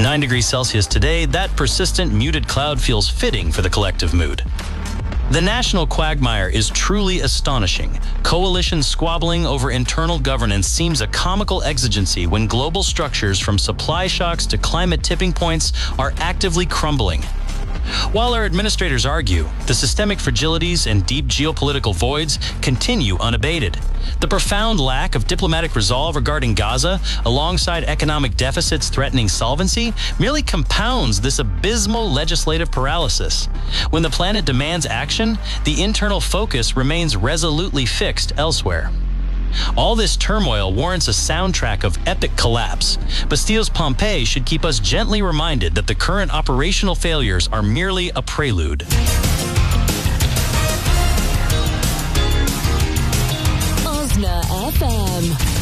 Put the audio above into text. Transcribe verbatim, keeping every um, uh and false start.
nine degrees Celsius today, that persistent muted cloud feels fitting for the collective mood. The national quagmire is truly astonishing. Coalition squabbling over internal governance seems a comical exigency when global structures from supply shocks to climate tipping points are actively crumbling. While our administrators argue, the systemic fragilities and deep geopolitical voids continue unabated. The profound lack of diplomatic resolve regarding Gaza, alongside economic deficits threatening solvency, merely compounds this abysmal legislative paralysis. When the planet demands action, the internal focus remains resolutely fixed elsewhere. All this turmoil warrants a soundtrack of epic collapse. Bastille's Pompeii should keep us gently reminded that the current operational failures are merely a prelude. Osna F M.